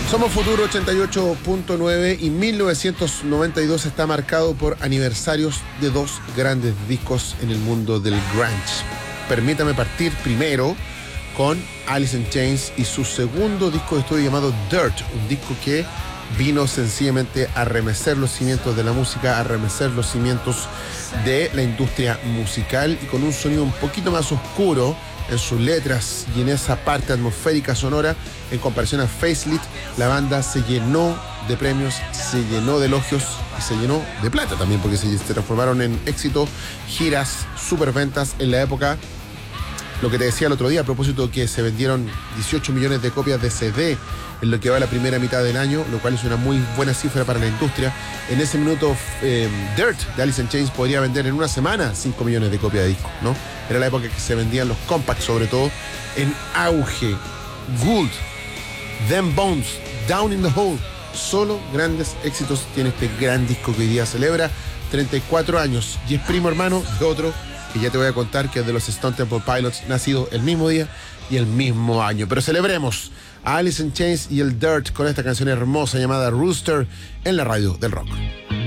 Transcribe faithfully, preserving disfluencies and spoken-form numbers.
Somos Futuro ochenta y ocho punto nueve y mil novecientos noventa y dos está marcado por aniversarios de dos grandes discos en el mundo del grunge. Permítame partir primero con Alice in Chains y su segundo disco de estudio llamado Dirt, un disco que vino sencillamente a remecer los cimientos de la música, a remecer los cimientos de la industria musical y con un sonido un poquito más oscuro en sus letras y en esa parte atmosférica sonora. En comparación a Facelift, la banda se llenó de premios, se llenó de elogios y se llenó de plata también, porque se, se transformaron en éxito, giras, superventas en la época. Lo que te decía el otro día a propósito que se vendieron dieciocho millones de copias de C D en lo que va la primera mitad del año, lo cual es una muy buena cifra para la industria. En ese minuto, eh, Dirt de Alice in Chains podría vender en una semana cinco millones de copias de disco, ¿no? Era la época que se vendían los compacts, sobre todo, en auge. Gould, Them Bones, Down in the Hole, solo grandes éxitos tiene este gran disco que hoy día celebra treinta y cuatro años y es primo hermano de otro que ya te voy a contar, que es de los Stone Temple Pilots, nacido el mismo día y el mismo año. Pero celebremos a Alice in Chains y el Dirt con esta canción hermosa llamada Rooster en la radio del rock.